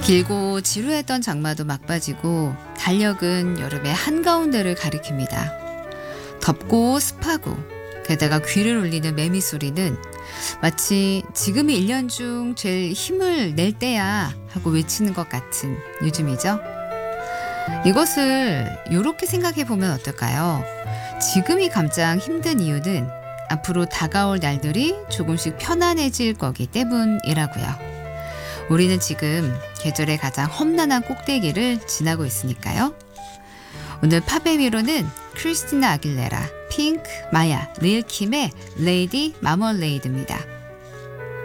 길고 지루했던 장마도 막빠지고 달력은 여름의 한가운데를 가리킵니다. 덥고 습하고 게다가 귀를 울리는 매미 소리는 마치 지금이 1년 중 제일 힘을 낼 때야 하고 외치는 것 같은 요즘이죠. 이것을 이렇게 생각해 보면 어떨까요? 지금이 가장 힘든 이유는 앞으로 다가올 날들이 조금씩 편안해질 거기 때문이라고요. 우리는 지금 계절의 가장 험난한 꼭대기를 지나고 있으니까요. 오늘 팝의 위로는 크리스티나 아길레라, 핑크, 마야, 릴킴의 레이디 마멀레이드입니다.